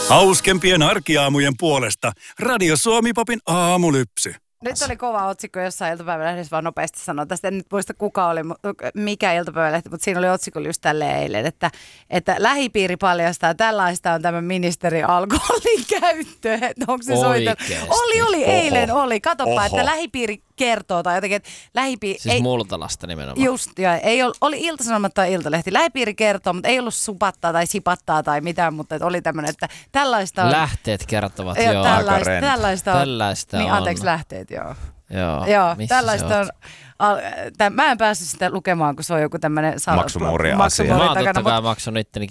Hauskempien arkiaamujen puolesta Radio Suomi-popin aamulypsy. Nyt oli kova otsikko jossain iltapäivälehdessä, vaan nopeasti sanoa tästä. En nyt muista kuka oli, mikä iltapäivälehti, mutta siinä oli otsikko just tälleen eilen, että lähipiiri paljastaa, tällaista on tämä ministeri alkoholin käyttö. Onko se soitellut? Oli, eilen oli. Katoppa, että lähipiiri kertoo tai jotenkin, että lähipiiri... Siis Multalasta nimenomaan. Just, ja oli Ilta-Sanomat tai Iltalehti. Lähipiiri kertoo, mutta ei ollut supattaa tai sipattaa tai mitään, mutta oli tämmöinen, että tällaista on... Lähteet kertovat, joo. Tällaista on. Niin, on. anteeksi, lähteet, joo. Joo, tällaista on. Mä en päässyt sitä lukemaan, kun se on joku tämmöinen maksumuuri-asia. Mä oon takana, totta kai maksanut itteni